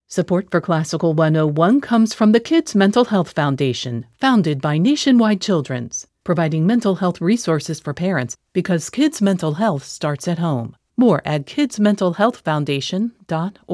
Support for Classical 101 comes from the Kids Mental Health Foundation, founded by Nationwide Children's, providing mental health resources for parents because kids' mental health starts at home. More at kidsmentalhealthfoundation.org.